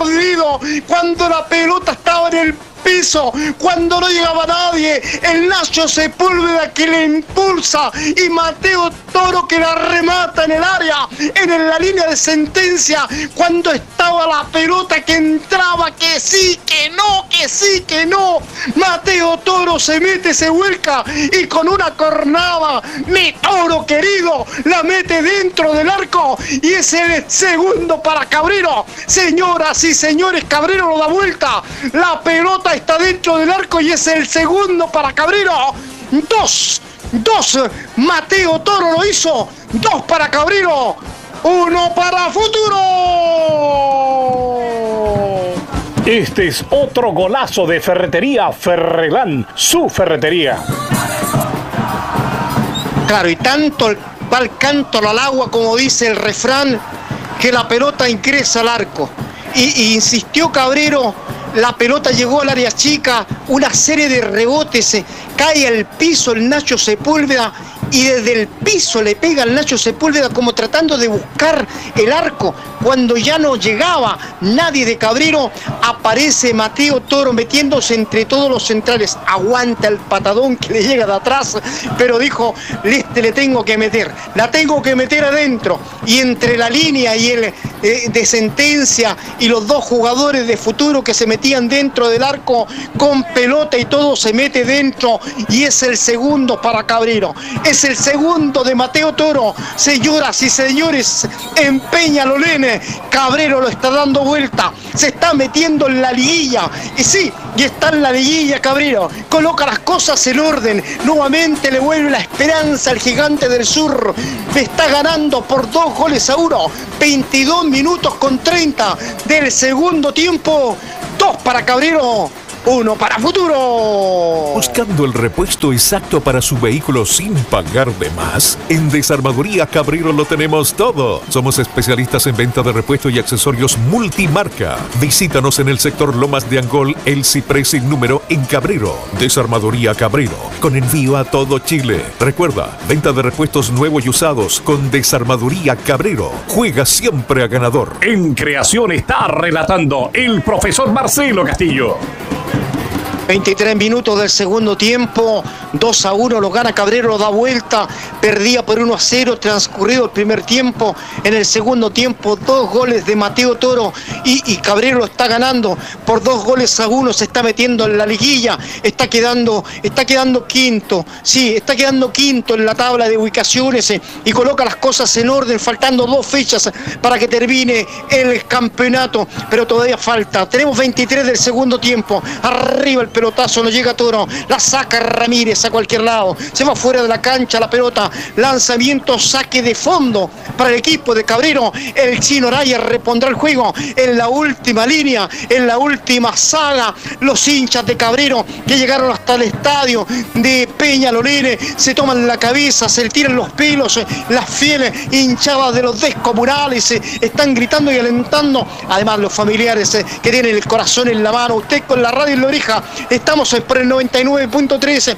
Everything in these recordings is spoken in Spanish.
dividido, cuando la pelota estaba en el piso, cuando no llegaba nadie, el Nacho Sepúlveda que le impulsa y Mateo Toro que la remata en el área, en la línea de sentencia, cuando estaba la pelota que entraba, que sí, que no, que sí, que no. Mateo Toro se mete, se vuelca y con una cornada, mi Toro querido, la mete dentro del arco y es el segundo para Cabrero. Señoras y señores, Cabrero lo da vuelta, la pelota está dentro del arco y es el segundo para Cabrero. Dos, Mateo Toro lo hizo, 2 para Cabrero, 1 para Futuro. Este es otro golazo de Ferretería Ferrelán, su ferretería. Claro, y tanto va el cántaro al agua, como dice el refrán, que la pelota ingresa al arco. Y insistió Cabrero, la pelota llegó al área chica, una serie de rebotes, cae al piso el Nacho Sepúlveda y desde el piso le pega al Nacho Sepúlveda como tratando de buscar el arco. Cuando ya no llegaba nadie de Cabrero, aparece Mateo Toro metiéndose entre todos los centrales. Aguanta el patadón que le llega de atrás, pero dijo, le tengo que meter, la tengo que meter adentro. Y entre la línea y el de sentencia y los dos jugadores de Futuro que se metían dentro del arco con pelota y todo, se mete dentro y es el segundo para Cabrero. Es el segundo de Mateo Toro. Señoras y señores, en Peñalolén, Cabrero lo está dando vuelta, se está metiendo en la liguilla, y sí, y está en la liguilla Cabrero, coloca las cosas en orden, nuevamente le vuelve la esperanza al Gigante del Sur, está ganando por 2-1, 22 minutos con 30 del segundo tiempo, 2 para Cabrero, 1 para Futuro. Buscando el repuesto exacto para su vehículo sin pagar de más, en Desarmadoría Cabrero lo tenemos todo. Somos especialistas en venta de repuestos y accesorios multimarca. Visítanos en el sector Lomas de Angol, El Ciprés sin número en Cabrero. Desarmadoría Cabrero, con envío a todo Chile. Recuerda, venta de repuestos nuevos y usados con Desarmadoría Cabrero. Juega siempre a ganador. En creación está relatando el profesor Marcelo Castillo. 23 minutos del segundo tiempo, 2-1, lo gana Cabrero, lo da vuelta, perdía por 1-0, transcurrido el primer tiempo. En el segundo tiempo, 2 goles de Mateo Toro y Cabrero lo está ganando por 2-1, se está metiendo en la liguilla, está quedando quinto, sí, está quedando quinto en la tabla de ubicaciones y coloca las cosas en orden, faltando 2 fechas para que termine el campeonato, pero todavía falta. Tenemos 23 del segundo tiempo, arriba el pelotazo, no llega Toro, la saca Ramírez a cualquier lado, se va fuera de la cancha la pelota, lanzamiento, saque de fondo para el equipo de Cabrero. El Chino Araya repondrá el juego en la última línea, en la última saga. Los hinchas de Cabrero que llegaron hasta el estadio de Peñalolén se toman la cabeza, se le tiran los pelos, las fieles hinchadas de los descomunales están gritando y alentando, además los familiares que tienen el corazón en la mano. Usted con la radio en la oreja, estamos por el 99.3,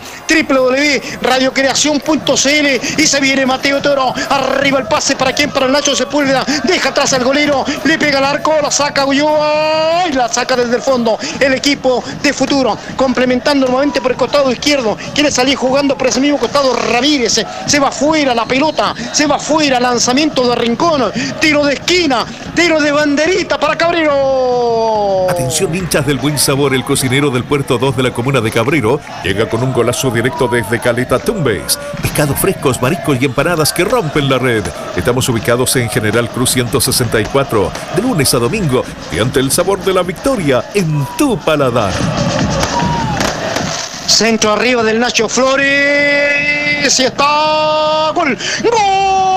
www.radiocreación.cl y se viene Mateo Toro, arriba el pase para quién, para el Nacho Sepúlveda, deja atrás al golero, le pega al arco, la saca Ulloa y la saca desde el fondo el equipo de Futuro, complementando nuevamente por el costado izquierdo, quiere salir jugando por ese mismo costado Ramírez, se va fuera la pelota, se va fuera, lanzamiento de rincón, tiro de esquina, tiro de banderita para Cabrero. Atención hinchas del buen sabor, el cocinero del Puerto 2 de la comuna de Cabrero llega con un golazo directo desde Caleta Tumbes. Pescados frescos, mariscos y empanadas que rompen la red. Estamos ubicados en General Cruz 164, de lunes a domingo, y ante el sabor de la victoria en tu paladar. Centro arriba del Nacho Flores y está gol. ¡Gol!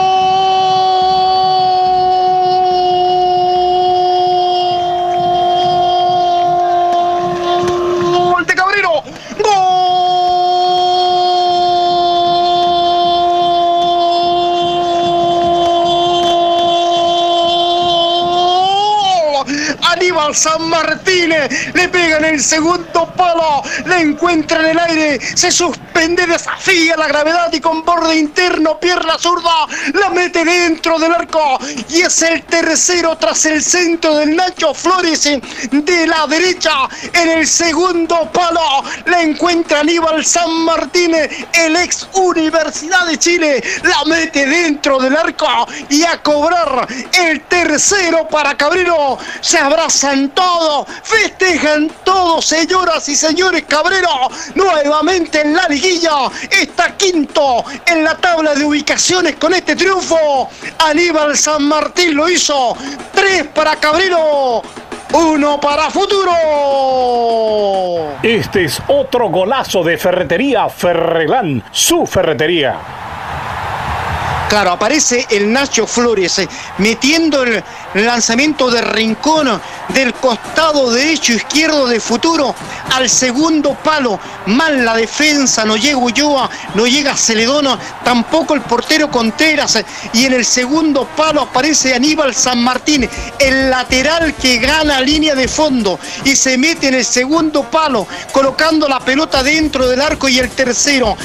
Aníbal San Martín, le pega en el segundo palo, le encuentra en el aire, se suspende, desafía la gravedad y con borde interno, pierna zurda, la mete dentro del arco y es el tercero tras el centro del Nacho Flores de la derecha. En el segundo palo le encuentra Aníbal San Martín, el ex Universidad de Chile, la mete dentro del arco y a cobrar el tercero para Cabrero. Se abrazan todos, festejan todos, señoras y señores. Cabrero nuevamente en la liguilla, está quinto en la tabla de ubicaciones con este triunfo. Aníbal San Martín lo hizo. 3 para Cabrero, 1 para Futuro. Este es otro golazo de Ferretería Ferrelán, su ferretería. Claro, aparece el Nacho Flores metiendo el lanzamiento de rincón del costado derecho izquierdo de Futuro al segundo palo. Mal la defensa, no llega Ulloa, no llega Celedón, tampoco el portero Contreras. Y en el segundo palo aparece Aníbal San Martín, el lateral que gana línea de fondo y se mete en el segundo palo, colocando la pelota dentro del arco y el tercero.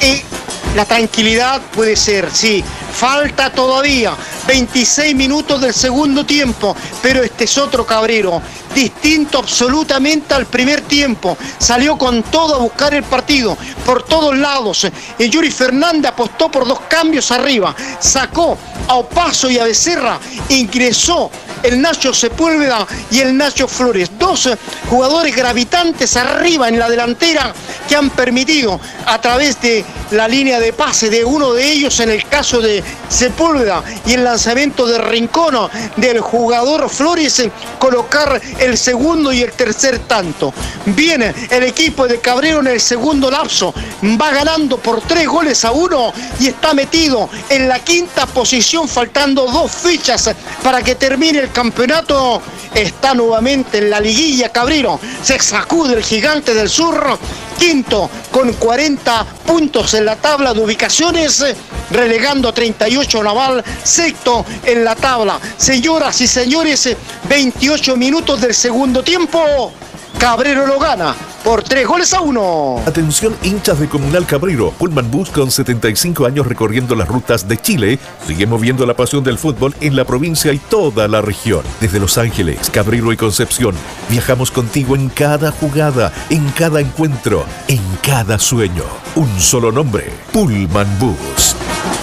La tranquilidad puede ser, sí, falta todavía 26 minutos del segundo tiempo, pero este es otro Cabrero, distinto absolutamente al primer tiempo, salió con todo a buscar el partido, por todos lados. Yuri Fernández apostó por 2 cambios arriba, sacó a Opaso y a Becerra, ingresó el Nacho Sepúlveda y el Nacho Flores, 2 jugadores gravitantes arriba en la delantera que han permitido a través de la línea de pase de uno de ellos, en el caso de Sepúlveda, y el lanzamiento de rincón del jugador Flores, colocar el segundo y el tercer tanto. Viene el equipo de Cabrero en el segundo lapso, va ganando por 3-1 y está metido en la quinta posición, faltando 2 fechas para que termine el campeonato. Está nuevamente en la liguilla Cabrero, se sacude el Gigante del Sur, quinto con 40 puntos en la tabla de ubicaciones, relegando 38 Naval, sexto en la tabla. Señoras y señores, 28 minutos del segundo tiempo, Cabrero lo gana por 3-1. Atención, hinchas de Comunal Cabrero. Pullman Bus, con 75 años recorriendo las rutas de Chile, sigue moviendo la pasión del fútbol en la provincia y toda la región. Desde Los Ángeles, Cabrero y Concepción, viajamos contigo en cada jugada, en cada encuentro, en cada sueño. Un solo nombre: Pullman Bus.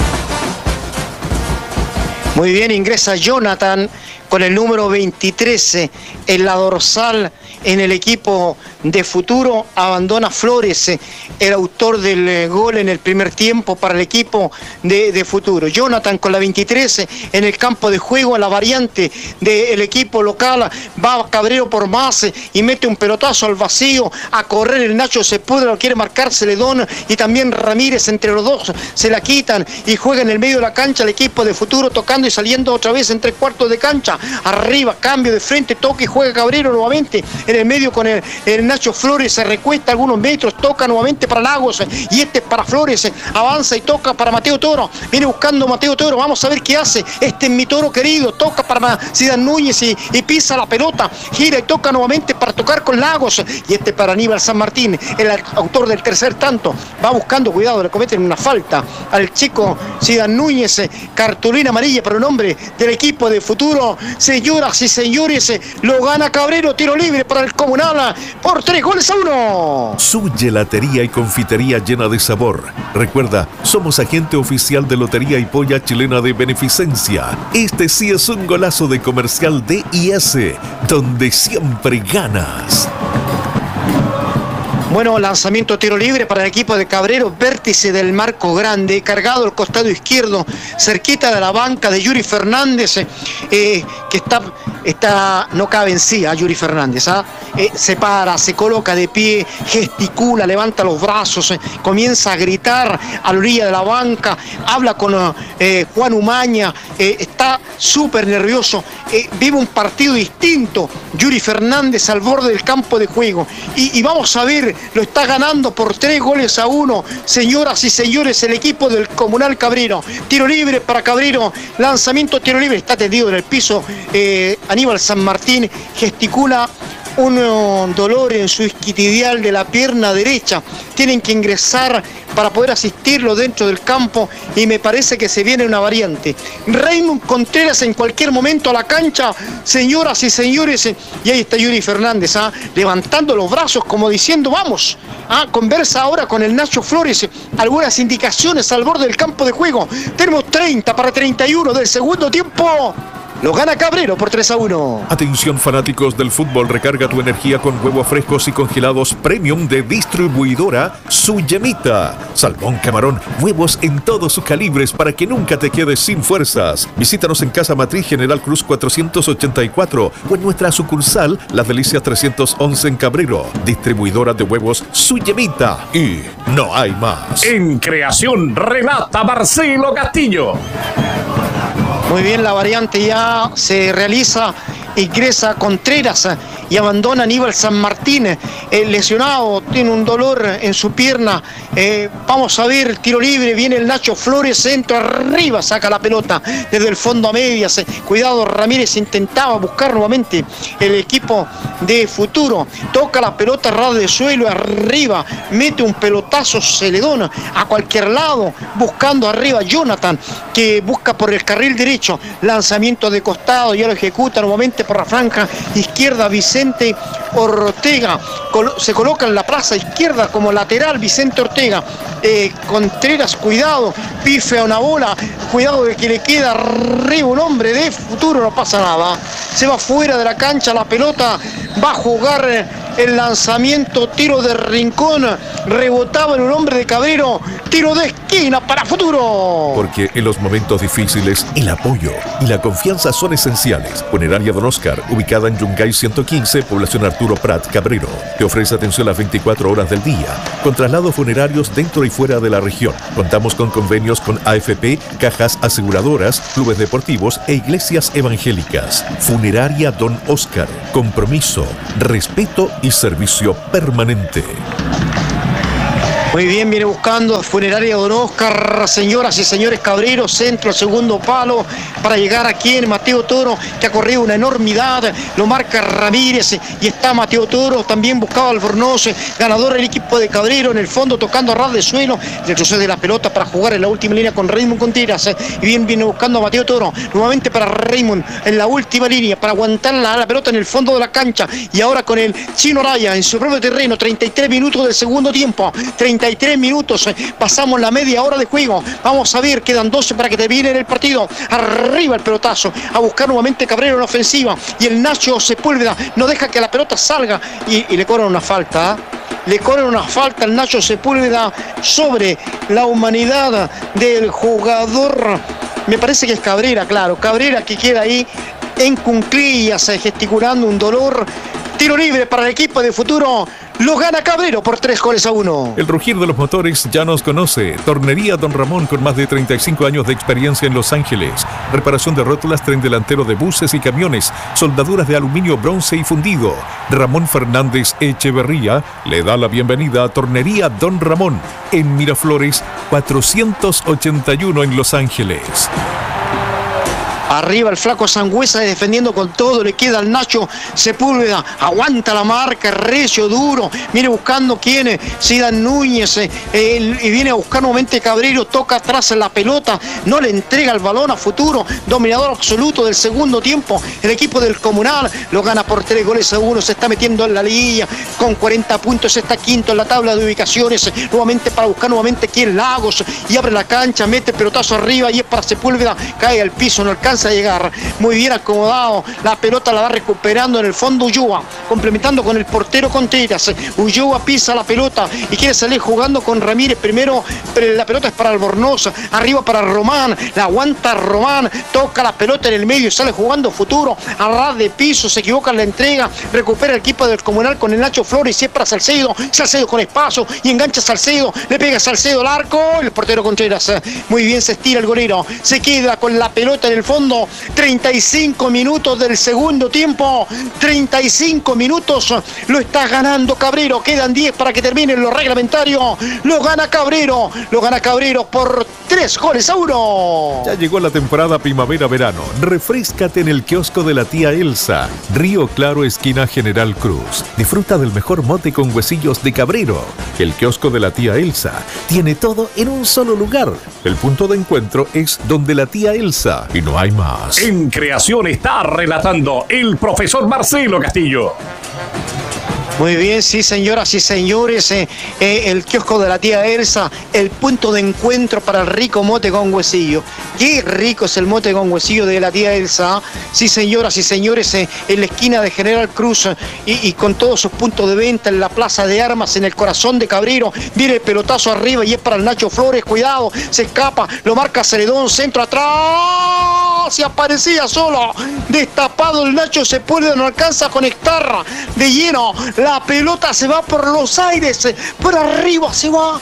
Muy bien, ingresa Jonathan con el número 23 en la dorsal en el equipo de Futuro. Abandona Flores, el autor del gol en el primer tiempo para el equipo de Futuro. Jonathan con la 23 en el campo de juego, en la variante del equipo local. Va Cabrero por más y mete un pelotazo al vacío a correr el Nacho Sepúlveda, lo quiere marcar Celedón y también Ramírez. Entre los dos se la quitan y juega en el medio de la cancha el equipo de Futuro, tocando y saliendo otra vez en 3/4 de cancha. Arriba, cambio de frente, toca y juega Cabrero nuevamente en el medio con el Nacho Flores, se recuesta algunos metros, toca nuevamente para Lagos y este para Flores, avanza y toca para Mateo Toro, viene buscando Mateo Toro, vamos a ver qué hace, este es mi Toro querido, toca para Zidane Núñez y pisa la pelota, gira y toca nuevamente para tocar con Lagos y este para Aníbal San Martín, el autor del tercer tanto, va buscando, cuidado, le cometen una falta al chico Zidane Núñez, cartulina amarilla para un hombre del equipo de Futuro. Señoras y señores, lo gana Cabrero, tiro libre para el Comunal por 3-1. Su gelatería y confitería llena de sabor. Recuerda, somos agente oficial de Lotería y Polla Chilena de Beneficencia. Este sí es un golazo de Comercial DIS, donde siempre ganas. Bueno, lanzamiento tiro libre para el equipo de Cabrero, vértice del marco grande, cargado al costado izquierdo, cerquita de la banca de Yuri Fernández, que está no cabe en sí a Yuri Fernández, se para, se coloca de pie, gesticula, levanta los brazos, comienza a gritar a la orilla de la banca, habla con Juan Umaña, está súper nervioso, vive un partido distinto Yuri Fernández al borde del campo de juego y vamos a ver lo está ganando por 3-1. Señoras y señores, el equipo del Comunal Cabrero. Tiro libre para Cabrero, lanzamiento, tiro libre, está tendido en el piso. Aníbal San Martín gesticula un dolor en su isquiotibial de la pierna derecha. Tienen que ingresar para poder asistirlo dentro del campo y me parece que se viene una variante. Raymond Contreras en cualquier momento a la cancha, señoras y señores, y ahí está Yuri Fernández, levantando los brazos como diciendo vamos. Conversa ahora con el Nacho Flores, algunas indicaciones al borde del campo de juego. Tenemos 30-31 del segundo tiempo. Lo gana Cabrero por 3-1. Atención fanáticos del fútbol, recarga tu energía con huevos frescos y congelados premium de distribuidora Su Yemita. Salmón, camarón, huevos en todos sus calibres para que nunca te quedes sin fuerzas. Visítanos en Casa Matriz General Cruz 484 o en nuestra sucursal Las Delicias 311 en Cabrero. Distribuidora de huevos Su Yemita. Y no hay más. En creación, relata Marcelo Castillo. Muy bien, la variante ya se realiza, ingresa Contreras y abandona Aníbal San Martín, lesionado, tiene un dolor en su pierna. Vamos a ver, el tiro libre, viene el Nacho Flores, centro arriba, saca la pelota desde el fondo a medias. Cuidado, Ramírez intentaba buscar nuevamente el equipo de Futuro. Toca la pelota ras de suelo, arriba, mete un pelotazo Celedón a cualquier lado, buscando arriba Jonathan, que busca por el carril derecho. Lanzamiento de costado, ya lo ejecuta nuevamente por la franja izquierda Vicente Ortega. Se coloca en la plaza izquierda como lateral Vicente Ortega. Contreras, cuidado, pife a una bola, cuidado de que le queda arriba un hombre de Futuro, no pasa nada. Se va fuera de la cancha, la pelota va a jugar el lanzamiento, tiro de rincón, rebotaba en un hombre de Cabrero, tiro de esquina para Futuro. Porque en los momentos difíciles el apoyo y la confianza son esenciales. Funeraria Don Oscar, ubicada en Yungay 115, población Arturo Prat, Cabrero, te ofrece atención las 24 horas del día, con traslados funerarios dentro y fuera de la región. Contamos con convenios con AFP, cajas aseguradoras, clubes deportivos e iglesias evangélicas. Funeraria Don Oscar, compromiso, respeto y servicio permanente. Muy bien, viene buscando Funeraria Don Oscar, señoras y señores. Cabrero, centro, segundo palo, para llegar aquí en Mateo Toro, que ha corrido una enormidad, lo marca Ramírez, y está Mateo Toro, también buscaba Albornoz, ganador el equipo de Cabrero, en el fondo tocando a ras de suelo, retrocede la pelota para jugar en la última línea con Raymond Contreras, y bien viene buscando a Mateo Toro, nuevamente para Raymond, en la última línea, para aguantar la pelota en el fondo de la cancha, y ahora con el Chino Raya en su propio terreno. 33 minutos del segundo tiempo, 33 minutos, pasamos la media hora de juego. Vamos a ver, quedan 12 para que termine el partido. Arriba el pelotazo, a buscar nuevamente Cabrero en ofensiva, y el Nacho Sepúlveda no deja que la pelota salga, y le cobran una falta. Le cobran una falta al Nacho Sepúlveda sobre la humanidad del jugador. Me parece que es Cabrera, claro, Cabrera, que queda ahí en cunclillas, gesticulando un dolor. Tiro libre para el equipo de Futuro. Lo gana Cabrero por 3-1. El rugir de los motores ya nos conoce. Tornería Don Ramón, con más de 35 años de experiencia en Los Ángeles. Reparación de rótulas, tren delantero de buses y camiones. Soldaduras de aluminio, bronce y fundido. Ramón Fernández Echeverría le da la bienvenida a Tornería Don Ramón en Miraflores 481 en Los Ángeles. Arriba el flaco Sangüesa defendiendo con todo, le queda al Nacho Sepúlveda, aguanta la marca, recio, duro, viene buscando quién, Zidane Núñez, y viene a buscar nuevamente Cabrero, toca atrás en la pelota, no le entrega el balón a Futuro, dominador absoluto del segundo tiempo, el equipo del Comunal lo gana por 3-1, se está metiendo en la liguilla, con 40 puntos, está quinto en la tabla de ubicaciones, nuevamente para buscar nuevamente quién, Lagos, y abre la cancha, mete el pelotazo arriba, y es para Sepúlveda, cae al piso, no alcanza a llegar, muy bien acomodado, la pelota la va recuperando en el fondo Ulloa, complementando con el portero Contreras. Ulloa pisa la pelota y quiere salir jugando con Ramírez primero, pero la pelota es para Albornoz, arriba para Román, la aguanta Román, toca la pelota en el medio, sale jugando Futuro, a ras de piso, se equivoca en la entrega, recupera el equipo del Comunal con el Nacho Flores, y es para Salcedo con espacio, y engancha Salcedo, le pega Salcedo al arco, el portero Contreras, muy bien se estira el golero, se queda con la pelota en el fondo, fondo. 35 minutos del segundo tiempo. 35 minutos. Lo está ganando Cabrero. Quedan 10 para que termine lo reglamentario. Lo gana Cabrero. Lo gana Cabrero por 3-1. Ya llegó la temporada primavera-verano. Refréscate en el kiosco de la tía Elsa. Río Claro, esquina General Cruz. Disfruta del mejor mote con huesillos de Cabrero. El kiosco de la tía Elsa tiene todo en un solo lugar. El punto de encuentro es donde la tía Elsa y no hay más. En creación está relatando el profesor Marcelo Castillo. Muy bien, sí señoras y señores, el kiosco de la tía Elsa, el punto de encuentro para el rico mote con huesillo. Qué rico es el mote con huesillo de la tía Elsa. Sí señoras y señores, en la esquina de General Cruz y con todos sus puntos de venta en la plaza de armas, en el corazón de Cabrero. Viene el pelotazo arriba y es para el Nacho Flores, cuidado, se escapa, lo marca Celedón, centro atrás, se aparecía solo, destapado el Nacho Sepúlveda, no alcanza a conectar de lleno. La pelota se va por los aires, por arriba se va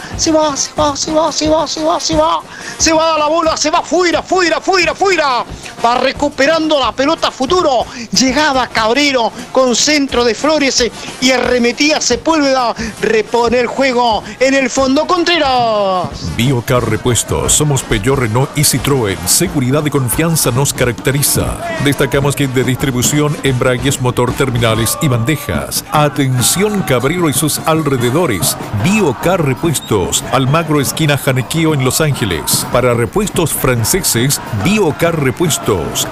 la bola, se va fuera. Va recuperando la pelota Futuro. Llegaba Cabrero con centro de Flores y arremetía Sepúlveda. Repone el juego en el fondo Contreras. Biocar Repuestos, somos Peugeot, Renault y Citroën. Seguridad y confianza nos caracteriza. Destacamos kit de distribución, embragues, motor, terminales y bandejas. Atención Cabrero y sus alrededores. Biocar Repuestos, Almagro esquina Janequeo en Los Ángeles. Para repuestos franceses, Biocar Repuestos.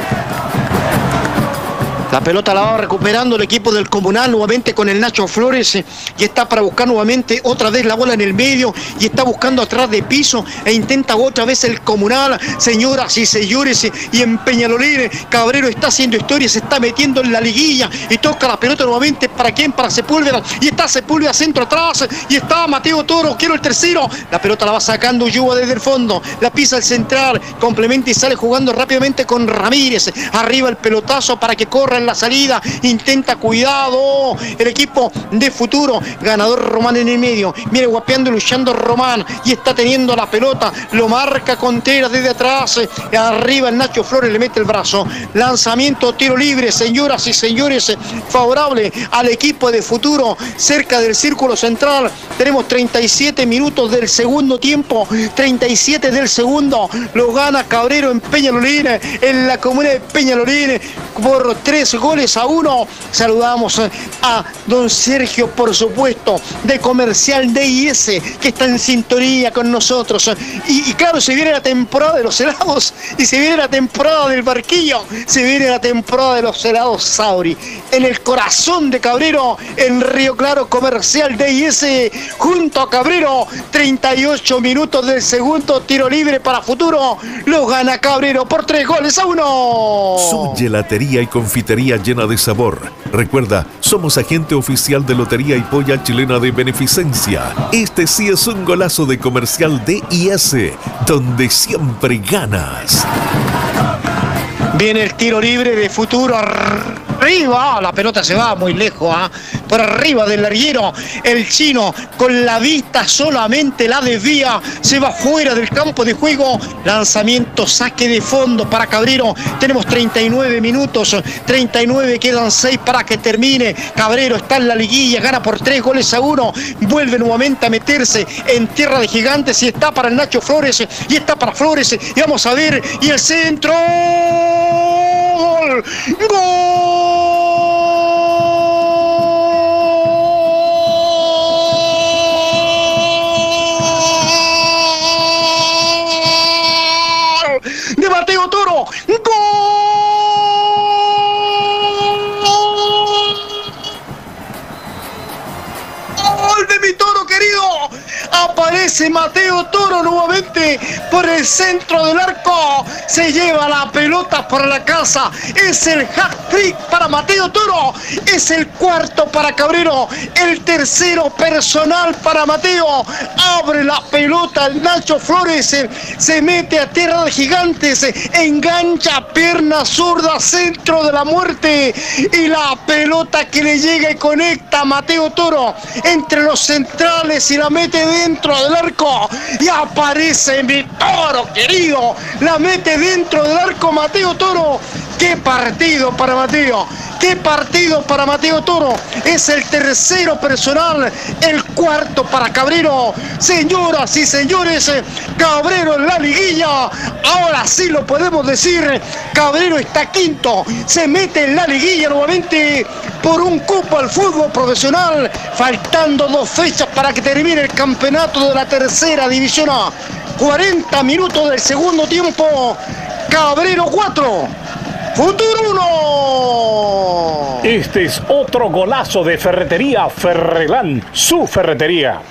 La pelota la va recuperando el equipo del Comunal nuevamente con el Nacho Flores y está para buscar nuevamente otra vez la bola en el medio y está buscando atrás de piso e intenta otra vez el Comunal. Señoras y señores, y en Peñalolén Cabrero está haciendo historia, se está metiendo en la liguilla y toca la pelota nuevamente. ¿Para quién? Para Sepúlveda, y está Sepúlveda centro atrás y está Mateo Toro, quiero el tercero. La pelota la va sacando Ulloa desde el fondo, la pisa el central, complementa y sale jugando rápidamente con Ramírez. Arriba el pelotazo para que corra en la salida, intenta, cuidado el equipo de Futuro, ganador Román en el medio, viene guapeando y luchando Román y está teniendo la pelota, lo marca Contreras desde atrás, arriba el Nacho Flores le mete el brazo, lanzamiento, tiro libre, señoras y señores, favorable al equipo de Futuro, cerca del círculo central. Tenemos 37 minutos del segundo tiempo, 37 del segundo, lo gana Cabrero en Peñalolén, en la comuna de Peñalolén, por 3-1. Saludamos a don Sergio, por supuesto, de Comercial DIS, que está en sintonía con nosotros. Y claro, se viene la temporada de los helados, y se viene la temporada del barquillo, se viene la temporada de los helados Sauri. En el corazón de Cabrero, en Río Claro, Comercial DIS, junto a Cabrero, 38 minutos del segundo, tiro libre para Futuro, lo gana Cabrero por 3-1. Su gelatería y confitería llena de sabor. Recuerda, somos agente oficial de Lotería y Polla Chilena de Beneficencia. Este sí es un golazo de Comercial DIS, donde siempre ganas. Viene el tiro libre de Futuro, arriba, la pelota se va muy lejos, por arriba del larguero, el chino con la vista solamente la desvía, se va fuera del campo de juego, lanzamiento, saque de fondo para Cabrero. Tenemos 39 minutos, 39, quedan 6 para que termine. Cabrero está en la liguilla, gana por 3-1, vuelve nuevamente a meterse en tierra de gigantes y está para el Nacho Flores y está para Flores y vamos a ver, y el centro, ¡gol! De Mateo Toro, gol de mi Toro querido. Aparece Mateo Toro nuevamente por el centro del arco, se lleva la pelota para la casa, es el hat-trick para Mateo Toro, es el cuarto para Cabrero, el tercero personal para Mateo. Abre la pelota el Nacho Flores, se mete a tierra de gigantes, engancha pierna zurda, centro de la muerte, y la pelota que le llega y conecta a Mateo Toro entre los centrales y la mete dentro del arco y aparece mi Toro querido, la mete dentro del arco Mateo Toro. ¡Qué partido para Mateo! ¡Qué partido para Mateo Toro! Es el tercero personal, el cuarto para Cabrero. Señoras y señores, Cabrero en la liguilla. Ahora sí lo podemos decir. Cabrero está quinto. Se mete en la liguilla nuevamente por un cupo al fútbol profesional. Faltando 2 fechas para que termine el campeonato de la tercera división A. 40 minutos del segundo tiempo. Cabrero 4. Futuro 1. Este es otro golazo de Ferretería Ferrelán, su ferretería.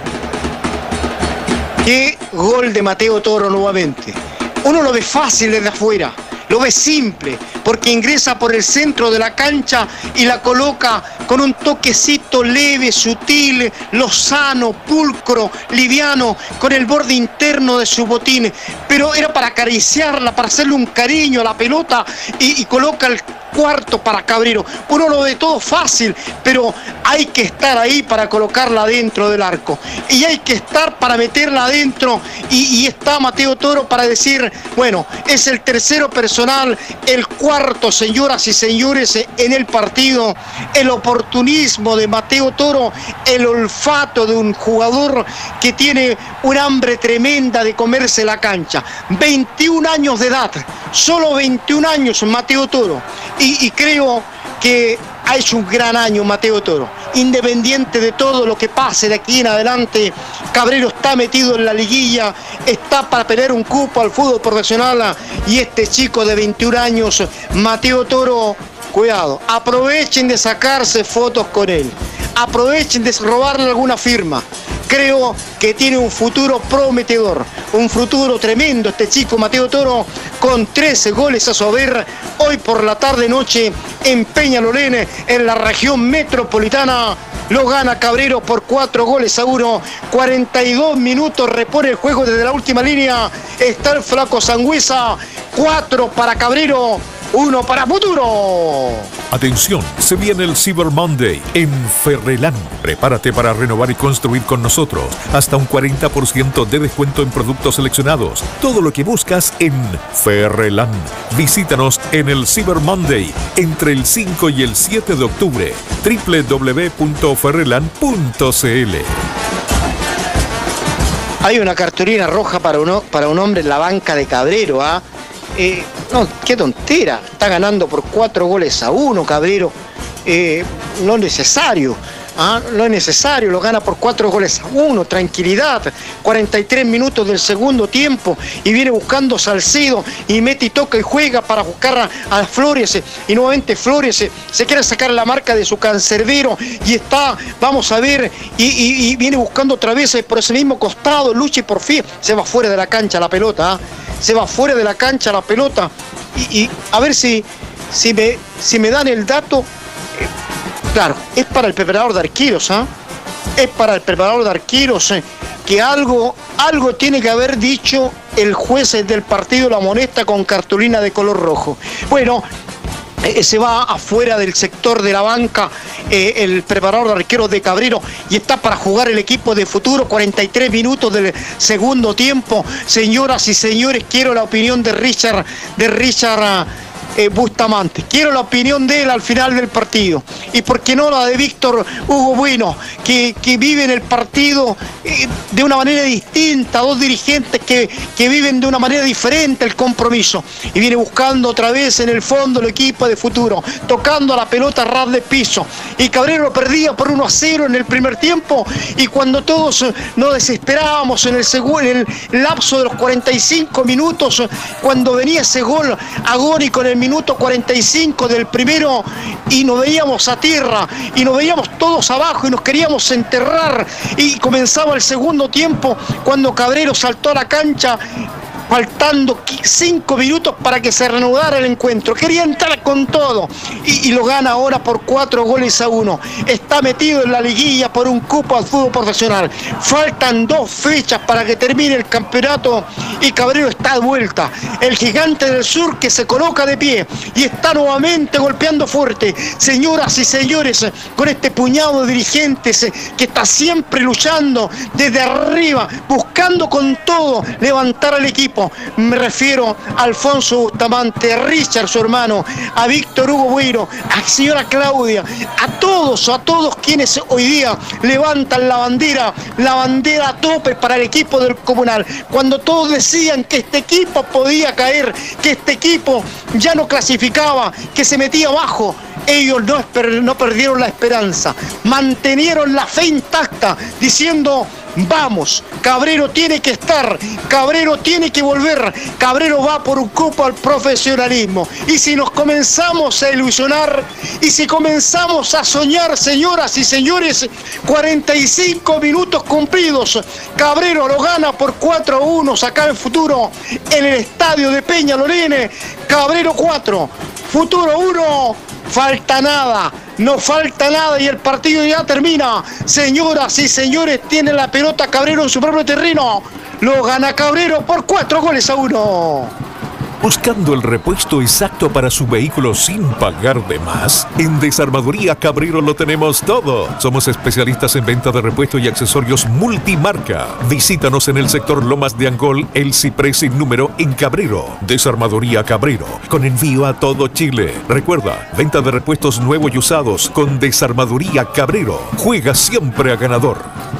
Qué gol de Mateo Toro nuevamente. Uno lo ve fácil desde afuera, lo ve simple, porque ingresa por el centro de la cancha y la coloca con un toquecito leve, sutil, lozano, pulcro, liviano, con el borde interno de su botín. Pero era para acariciarla, para hacerle un cariño a la pelota y coloca el cuarto para Cabrero. Uno lo ve todo fácil, pero hay que estar ahí para colocarla dentro del arco. Y hay que estar para meterla adentro. Y está Mateo Toro para decir, bueno, es el tercero personal, el cuarto, señoras y señores, en el partido. El oportunismo de Mateo Toro, el olfato de un jugador que tiene un hambre tremenda de comerse la cancha. 21 años de edad, solo 21 años Mateo Toro. Y creo que ha hecho un gran año Mateo Toro. Independiente de todo lo que pase de aquí en adelante, Cabrero está metido en la liguilla, está para pelear un cupo al fútbol profesional. Y este chico de 21 años, Mateo Toro, cuidado, aprovechen de sacarse fotos con él, aprovechen de robarle alguna firma. Creo que tiene un futuro prometedor, un futuro tremendo este chico Mateo Toro, con 13 goles a su haber hoy por la tarde-noche en Peñalolén, en la región metropolitana. Lo gana Cabrero por 4-1. 42 minutos, repone el juego desde la última línea. Está el flaco Sangüesa. 4 para Cabrero, 1 para Futuro. Atención, se viene el Cyber Monday en Ferrelán. Prepárate para renovar y construir con nosotros. Hasta un 40% de descuento en productos seleccionados. Todo lo que buscas en Ferrelán. Visítanos en el Cyber Monday entre el 5 y el 7 de octubre. www.ferrelan.cl. Hay una cartulina roja para un hombre en la banca de Cabrero, ¿ah? No, qué tontera. Está ganando por 4-1 Cabrero. No es necesario. No es necesario, lo gana por 4-1, tranquilidad. 43 minutos del segundo tiempo y viene buscando Salcedo y mete y toca y juega para buscar a Flores, y nuevamente Flores se quiere sacar la marca de su cancerbero y está, vamos a ver, y viene buscando otra vez por ese mismo costado, lucha y por fin se va fuera de la cancha la pelota, se va fuera de la cancha la pelota y a ver si me dan el dato. Claro, es para el preparador de arqueros, es para el preparador de arqueros, que algo tiene que haber dicho el juez del partido La Monesta con cartulina de color rojo. Bueno, se va afuera del sector de la banca el preparador de arqueros de Cabrero y está para jugar el equipo de Futuro. 43 minutos del segundo tiempo. Señoras y señores, quiero la opinión de Richard Bustamante. Quiero la opinión de él al final del partido. Y por qué no la de Víctor Hugo Bueno, que viven el partido de una manera distinta. Dos dirigentes que viven de una manera diferente el compromiso. Y viene buscando otra vez en el fondo el equipo de Futuro, tocando a la pelota a ras de piso. Y Cabrero perdía por 1-0 en el primer tiempo. Y cuando todos nos desesperábamos en el lapso de los 45 minutos, cuando venía ese gol agónico en el minuto 45 del primero y nos veíamos a tierra y nos veíamos todos abajo y nos queríamos enterrar, y comenzaba el segundo tiempo cuando Cabrero saltó a la cancha faltando 5 minutos para que se reanudara el encuentro. Quería entrar con todo y lo gana ahora por 4-1. Está metido en la liguilla por un cupo al fútbol profesional. Faltan 2 fechas para que termine el campeonato y Cabrero está de vuelta. El gigante del sur que se coloca de pie y está nuevamente golpeando fuerte. Señoras y señores, con este puñado de dirigentes que está siempre luchando desde arriba, buscando con todo levantar al equipo. Me refiero a Alfonso Bustamante, a Richard, su hermano, a Víctor Hugo Bueiro, a señora Claudia, a todos quienes hoy día levantan la bandera a tope para el equipo del Comunal. Cuando todos decían que este equipo podía caer, que este equipo ya no clasificaba, que se metía abajo, ellos no perdieron la esperanza, mantenieron la fe intacta, diciendo: vamos, Cabrero tiene que estar, Cabrero tiene que volver, Cabrero va por un cupo al profesionalismo. Y si nos comenzamos a ilusionar, y si comenzamos a soñar, señoras y señores, 45 minutos cumplidos, Cabrero lo gana por 4-1 acá en Futuro, en el estadio de Peñalolén. Cabrero 4, Futuro 1. Falta nada, no falta nada y el partido ya termina. Señoras y señores, tiene la pelota Cabrero en su propio terreno. Lo gana Cabrero por 4-1. Buscando el repuesto exacto para su vehículo sin pagar de más, en Desarmadoría Cabrero lo tenemos todo. Somos especialistas en venta de repuestos y accesorios multimarca. Visítanos en el sector Lomas de Angol, El Ciprés sin número en Cabrero. Desarmadoría Cabrero, con envío a todo Chile. Recuerda, venta de repuestos nuevos y usados con Desarmadoría Cabrero. Juega siempre a ganador.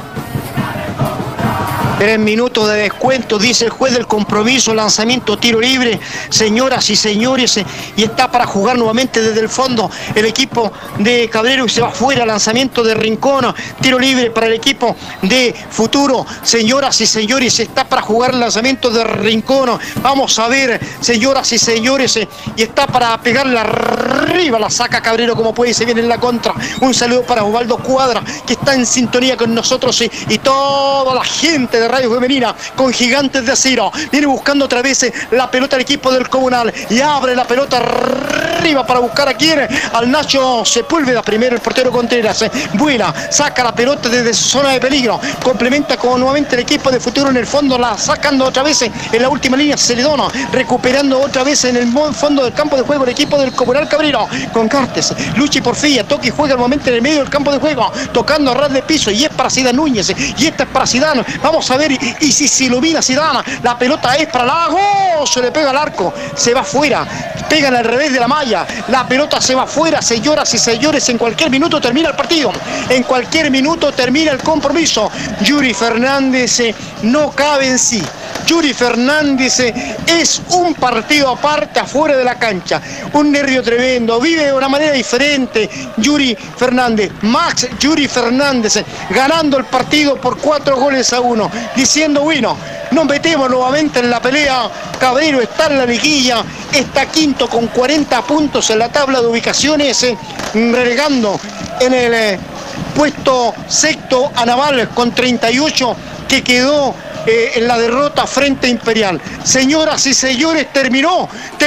3 minutos de descuento, dice el juez del compromiso, lanzamiento tiro libre, señoras y señores, y está para jugar nuevamente desde el fondo el equipo de Cabrero y se va fuera, lanzamiento de Rincón, tiro libre para el equipo de Futuro, señoras y señores, está para jugar el lanzamiento de Rincón, vamos a ver, señoras y señores, y está para pegarla arriba, la saca Cabrero como puede, se viene en la contra, un saludo para Osvaldo Cuadra, que está en sintonía con nosotros y toda la gente de Radio Femenina con Gigantes de Acero. Viene buscando otra vez la pelota del equipo del Comunal y abre la pelota arriba para buscar a quién, al Nacho Sepúlveda, primero el portero Contreras, vuela, saca la pelota desde zona de peligro, complementa con nuevamente el equipo de Futuro en el fondo, la sacando otra vez en la última línea Celedón, recuperando otra vez en el fondo del campo de juego el equipo del Comunal Cabrero, con Cartes, Luchi Porfía, toca y juega el momento en el medio del campo de juego, tocando a ras de piso, y es para Zidane Núñez, y esta es para Zidane, vamos a ver, y si se ilumina Zidane, la pelota es para la ¡oh! Se le pega al arco, se va fuera, pegan al revés de la malla, la pelota se va fuera, señoras y señores, en cualquier minuto termina el partido, en cualquier minuto termina el compromiso. Yuri Fernández no cabe en sí. Yuri Fernández es un partido aparte afuera de la cancha, un nervio tremendo, vive de una manera diferente Yuri Fernández, Max Yuri Fernández ganando el partido por 4-1, diciendo bueno, nos metemos nuevamente en la pelea, Cabrero está en la liguilla, está quinto con 40 puntos en la tabla de ubicaciones, relegando en el puesto sexto a Naval con 38 que quedó en la derrota frente a Imperial. Señoras y señores, terminó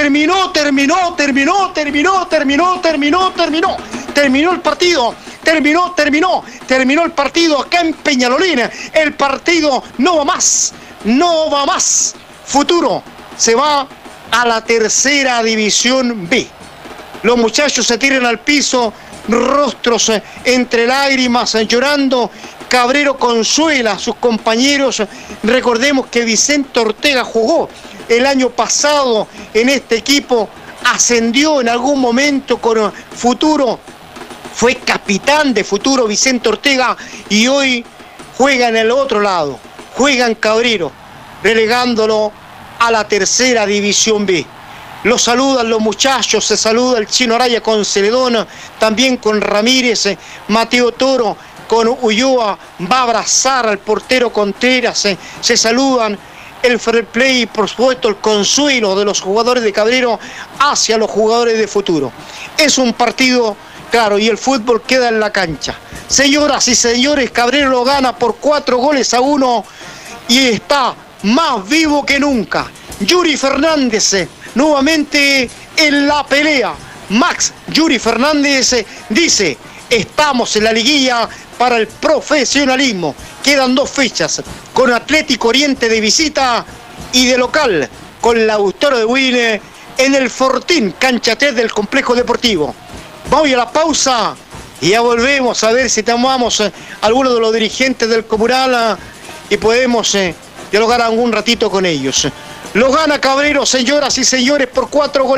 el partido. Terminó el partido acá en Peñalolén. El partido no va más. Futuro se va a la tercera división B. Los muchachos se tiran al piso, rostros entre lágrimas, llorando. Cabrero consuela a sus compañeros. Recordemos que Vicente Ortega jugó el año pasado en este equipo, ascendió en algún momento con Futuro, fue capitán de Futuro Vicente Ortega y hoy juega en el otro lado, juega en Cabrero, relegándolo a la tercera división B. Los saludan los muchachos, se saluda el Chino Araya con Celedón, también con Ramírez, Mateo Toro, con Ulloa, va a abrazar al portero Contreras, se saludan el fair play y por supuesto el consuelo de los jugadores de Cabrero hacia los jugadores de Futuro. Es un partido claro y el fútbol queda en la cancha. Señoras y señores, Cabrero lo gana por 4-1 y está más vivo que nunca. Yuri Fernández, nuevamente en la pelea. Max Yuri Fernández dice, estamos en la liguilla para el profesionalismo. Quedan 2 fechas, con Atlético Oriente de visita y de local, con Lautaro de Wille en el Fortín, cancha 3 del complejo deportivo. Voy a la pausa y ya volvemos a ver si tomamos a algunos de los dirigentes del Comunal y podemos dialogar algún ratito con ellos. Lo gana Cabrero, señoras y señores, por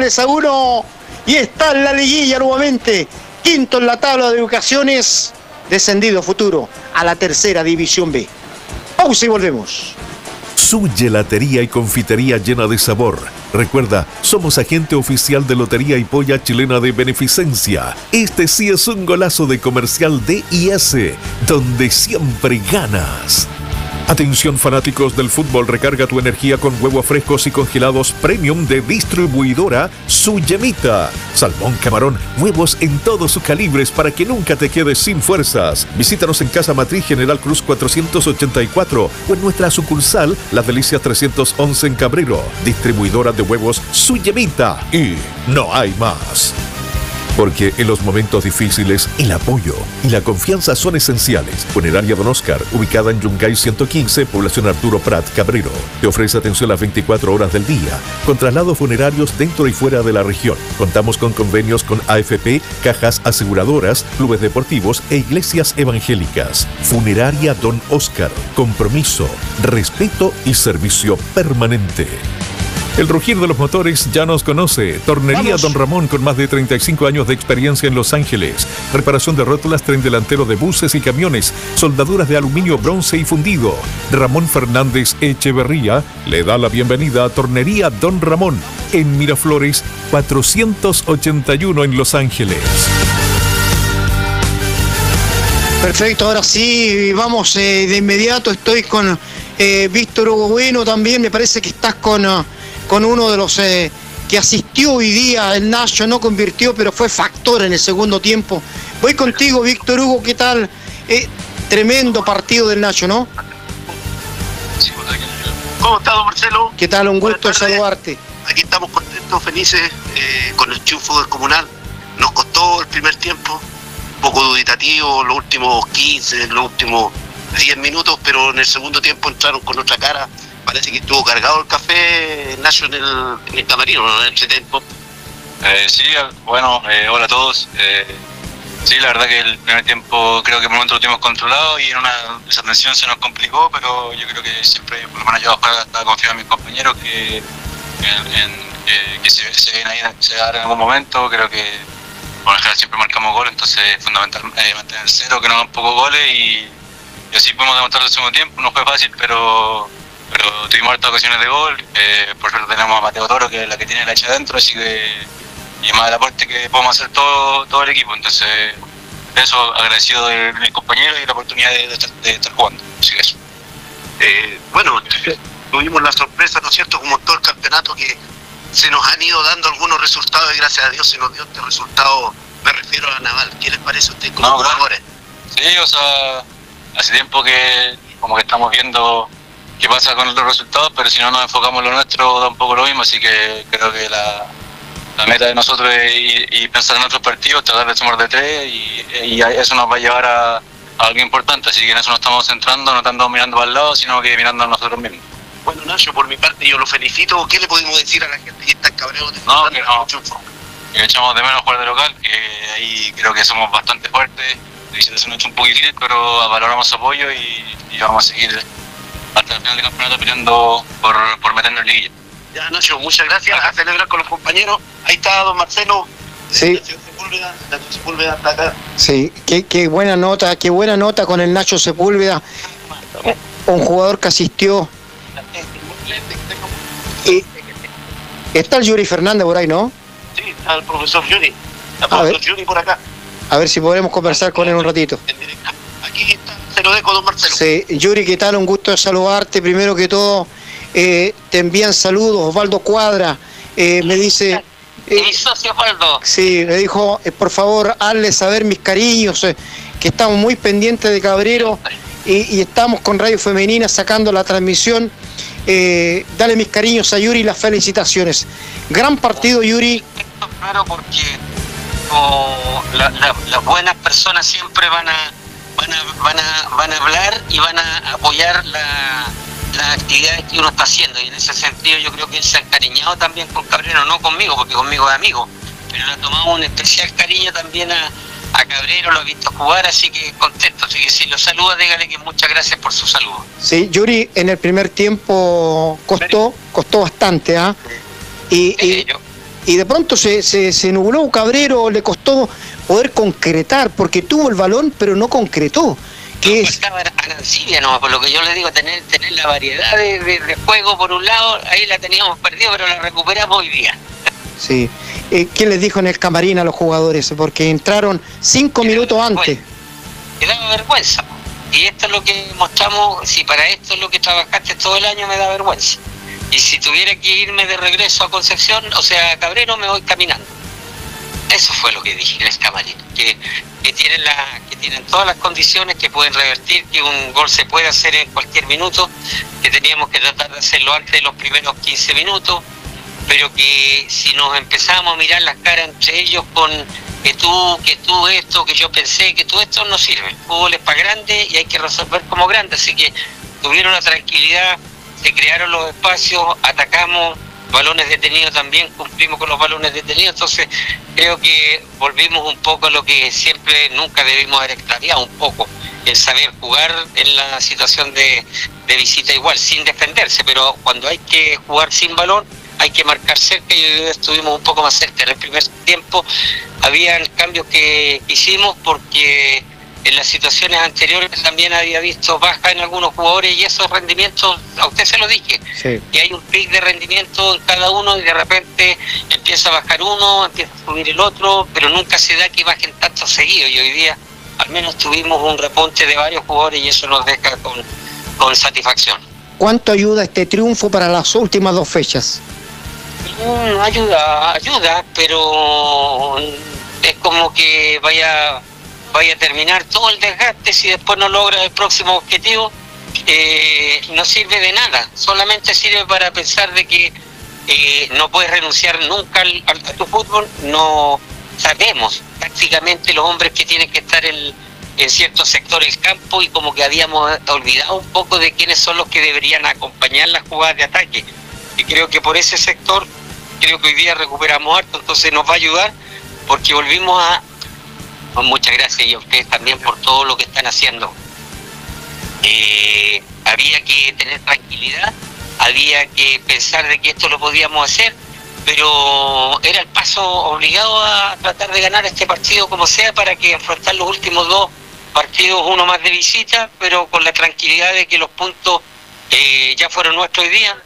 4-1 y está en la liguilla nuevamente. Quinto en la tabla de ubicaciones, descendido futuro a la tercera división B. Pausa y volvemos. Su gelatería y confitería llena de sabor. Recuerda, somos agente oficial de Lotería y Polla Chilena de Beneficencia. Este sí es un golazo de comercial DIS, donde siempre ganas. Atención fanáticos del fútbol, recarga tu energía con huevos frescos y congelados premium de distribuidora Su Yemita. Salmón, camarón, huevos en todos sus calibres para que nunca te quedes sin fuerzas. Visítanos en Casa Matriz General Cruz 484 o en nuestra sucursal Las Delicias 311 en Cabrero. Distribuidora de huevos Su Yemita. Y no hay más. Porque en los momentos difíciles, el apoyo y la confianza son esenciales. Funeraria Don Oscar, ubicada en Yungay 115, población Arturo Prat, Cabrero. Te ofrece atención las 24 horas del día, con traslados funerarios dentro y fuera de la región. Contamos con convenios con AFP, cajas aseguradoras, clubes deportivos e iglesias evangélicas. Funeraria Don Oscar, compromiso, respeto y servicio permanente. El rugir de los motores ya nos conoce. Tornería Don Ramón, con más de 35 años de experiencia en Los Ángeles. Reparación de rótulas, tren delantero de buses y camiones. Soldaduras de aluminio, bronce y fundido. Ramón Fernández Echeverría le da la bienvenida a Tornería Don Ramón en Miraflores 481 en Los Ángeles. Perfecto, ahora sí, vamos de inmediato. Estoy con Víctor Hugo Bueno también. Me parece que estás con uno de los que asistió hoy día. El Nacho no convirtió, pero fue factor en el segundo tiempo. Voy contigo, Víctor Hugo, ¿qué tal? Tremendo partido del Nacho, ¿no? ¿Cómo estás, don Marcelo? ¿Qué tal? Un gusto saludarte. Aquí estamos contentos, felices con el triunfo del Comunal. Nos costó el primer tiempo, un poco duditativo, los últimos 15, los últimos 10 minutos, pero en el segundo tiempo entraron con otra cara. Parece que estuvo cargado el café Nacho en el camerino, ¿no? En ese tiempo. Sí, bueno, hola a todos. Sí, la verdad que el primer tiempo creo que por el momento lo tuvimos controlado y en una desatención se nos complicó, pero yo creo que siempre, por lo menos yo estaba confiado en mis compañeros que se va a dar en algún momento. Creo que por lo general siempre marcamos goles, entonces es fundamental mantener el cero, que no hagan pocos goles y así podemos demostrar el segundo tiempo. No fue fácil, pero tuvimos hartas ocasiones de gol. Por suerte tenemos a Mateo Toro, que es la que tiene la hecha adentro, así que y más el aporte que podemos hacer todo el equipo. Entonces eso, agradecido de mis compañeros y la oportunidad de estar jugando. Así que eso. Bueno, tuvimos la sorpresa, ¿no es cierto?, como todo el campeonato, que se nos han ido dando algunos resultados y gracias a Dios se nos dio este resultado. Me refiero a Naval. ¿Qué les parece a ustedes como jugadores? Sí, o sea, hace tiempo que como que estamos viendo qué pasa con los resultados, pero si no nos enfocamos en lo nuestro da un poco lo mismo, así que creo que la meta de nosotros es pensar en otros partidos, tratar de sumar de 3 y eso nos va a llevar a algo importante, así que en eso nos estamos centrando, no tanto mirando para el lado, sino que mirando a nosotros mismos. Bueno, Nacho, por mi parte yo lo felicito. ¿Qué le podemos decir a la gente que está en Cabrero? No, que echamos de menos jugar de local, que ahí creo que somos bastante fuertes, se nos ha hecho un poco difícil, pero valoramos su apoyo y vamos a seguir hasta el final del campeonato peleando por meternos en liguilla. Ya, Nacho, muchas gracias. A celebrar con los compañeros. Ahí está don Marcelo. Sí. Nacho Sepúlveda está acá. Sí, qué buena nota con el Nacho Sepúlveda, un jugador que asistió. Y está el Yuri Fernández por ahí, ¿no? Sí, está el profesor Yuri. Yuri por acá. A ver si podremos conversar con él un ratito. Aquí está, se lo dejo, don Marcelo. Sí, Yuri, ¿qué tal? Un gusto de saludarte. Primero que todo, te envían saludos. Osvaldo Cuadra me dice... mi socio Osvaldo. Sí, me dijo, por favor, hazle saber mis cariños, que estamos muy pendientes de Cabrero y estamos con Radio Femenina sacando la transmisión dale mis cariños a Yuri y las felicitaciones. Gran partido, Yuri. Claro, porque las buenas personas siempre van a hablar y van a apoyar las actividades que uno está haciendo, y en ese sentido yo creo que él se ha encariñado también con Cabrero, no conmigo, porque conmigo es amigo, pero le ha tomado un especial cariño también a Cabrero, lo ha visto jugar, así que contento. Así que si lo saluda, dígale que muchas gracias por su saludo. Sí, Yuri, en el primer tiempo costó bastante, ¿ah? Y de pronto se nubló Cabrero, le costó poder concretar, porque tuvo el balón, pero no concretó. Que es faltaba Arancibia, no, por lo que yo le digo, tener la variedad de juego por un lado, ahí la teníamos perdida, pero la recuperamos hoy día. Sí. ¿Quién les dijo en el camarín a los jugadores? Porque entraron 5 minutos antes. Me daba vergüenza. Y esto es lo que mostramos, si para esto es lo que trabajaste todo el año, me da vergüenza. Y si tuviera que irme de regreso a Concepción, o sea, a Cabrero, me voy caminando. Eso fue lo que dije en el camarín, que tienen todas las condiciones, que pueden revertir, que un gol se puede hacer en cualquier minuto, que teníamos que tratar de hacerlo antes de los primeros 15 minutos, pero que si nos empezamos a mirar las caras entre ellos con que tú esto, que yo pensé, que tú esto, no sirve. El fútbol es para grande y hay que resolver como grande, así que tuvieron la tranquilidad, se crearon los espacios, atacamos, balones detenidos también, cumplimos con los balones detenidos, entonces creo que volvimos un poco a lo que siempre nunca debimos haber extraviado, un poco el saber jugar en la situación de visita igual, sin defenderse, pero cuando hay que jugar sin balón, hay que marcar cerca, y hoy estuvimos un poco más cerca. En el primer tiempo habían cambios que hicimos porque en las situaciones anteriores también había visto baja en algunos jugadores, y esos rendimientos, a usted se lo dije, sí, que hay un pic de rendimiento en cada uno y de repente empieza a bajar uno, empieza a subir el otro, pero nunca se da que bajen tanto seguido, y hoy día al menos tuvimos un repunte de varios jugadores y eso nos deja con satisfacción. ¿Cuánto ayuda este triunfo para las últimas 2 fechas? Ayuda, pero es como que vaya a terminar todo el desgaste. Si después no logra el próximo objetivo, no sirve de nada, solamente sirve para pensar de que no puedes renunciar nunca a tu fútbol. No sabemos prácticamente los hombres que tienen que estar en ciertos sectores del campo, y como que habíamos olvidado un poco de quiénes son los que deberían acompañar las jugadas de ataque, y creo que por ese sector creo que hoy día recuperamos harto, entonces nos va a ayudar, porque volvimos a... Muchas gracias, y a ustedes también por todo lo que están haciendo. Había que tener tranquilidad, había que pensar de que esto lo podíamos hacer, pero era el paso obligado a tratar de ganar este partido como sea, para que enfrentar los últimos 2 partidos, uno más de visita, pero con la tranquilidad de que los puntos ya fueron nuestros hoy día,